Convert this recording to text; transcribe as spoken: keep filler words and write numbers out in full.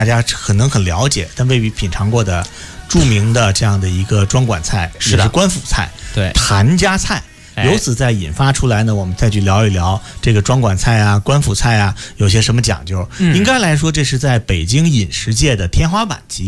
大家可能很了解，但未必品尝过的著名的这样的一个庄馆菜， 是的， 也是官府菜， 对， 谭家菜。由此再引发出来呢，我们再去聊一聊这个庄馆菜啊、官府菜啊有些什么讲究。嗯、应该来说，这是在北京饮食界的天花板级。